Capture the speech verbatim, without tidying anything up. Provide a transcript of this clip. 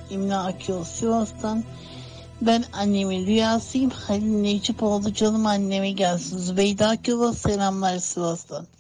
İmla Akyol Sivas'tan. Ben annemin rüyasıyım. Halil Necipoğlu canım anneme gelsin. Zübeyde Akyol'a selamlar Sivas'tan.